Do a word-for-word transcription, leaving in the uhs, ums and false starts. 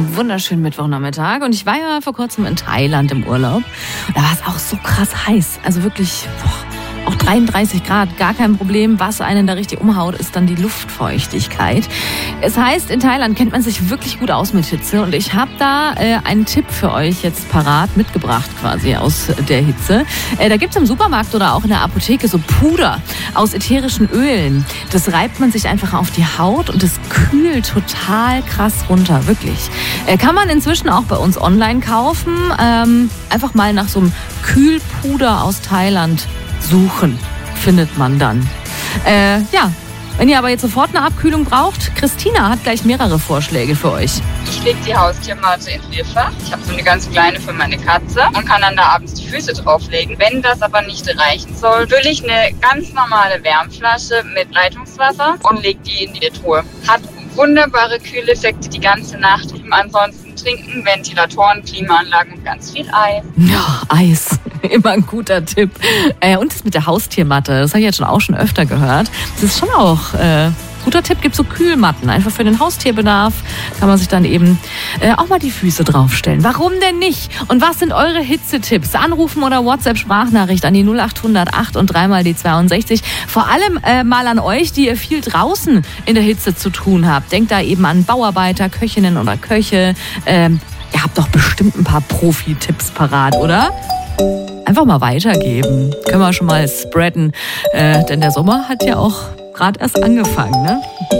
einen wunderschönen Mittwochnachmittag. Und ich war ja vor kurzem in Thailand im Urlaub. Und da war es auch so krass heiß. Also wirklich, boah, auch dreiunddreißig Grad, gar kein Problem. Was einen da richtig umhaut, ist dann die Luftfeuchtigkeit. Es heißt, in Thailand kennt man sich wirklich gut aus mit Hitze. Und ich habe da äh, einen Tipp für euch jetzt parat mitgebracht quasi aus der Hitze. Äh, da gibt's im Supermarkt oder auch in der Apotheke so Puder aus ätherischen Ölen. Das reibt man sich einfach auf die Haut und das kühlt total krass runter, wirklich. Äh, kann man inzwischen auch bei uns online kaufen. Ähm, einfach mal nach so einem Kühlpuder aus Thailand suchen, findet man dann. Äh, ja, wenn ihr aber jetzt sofort eine Abkühlung braucht, Christina hat gleich mehrere Vorschläge für euch. Ich lege die Haustiermatte ins Bierfach. Ich habe so eine ganz kleine für meine Katze und kann dann da abends die Füße drauflegen. Wenn das aber nicht reichen soll, fülle ich eine ganz normale Wärmflasche mit Leitungswasser und lege die in die Truhe. Hat wunderbare Kühleffekte die ganze Nacht. Ansonsten trinken, Ventilatoren, Klimaanlagen und ganz viel Eis. Ja, Eis. Immer ein guter Tipp. Äh, und das mit der Haustiermatte, das habe ich jetzt schon auch schon öfter gehört. Das ist schon auch äh, guter Tipp. Gibt so Kühlmatten. Einfach für den Haustierbedarf kann man sich dann eben äh, auch mal die Füße draufstellen. Warum denn nicht? Und was sind eure Hitzetipps? Anrufen oder WhatsApp-Sprachnachricht an die null acht null acht und dreimal die zweiundsechzig. Vor allem äh, mal an euch, die ihr viel draußen in der Hitze zu tun habt. Denkt da eben an Bauarbeiter, Köchinnen oder Köche. Ähm, ihr habt doch bestimmt ein paar Profi-Tipps parat, oder? Einfach mal weitergeben. Können wir schon mal spreaden. Äh, denn der Sommer hat ja auch gerade erst angefangen, ne?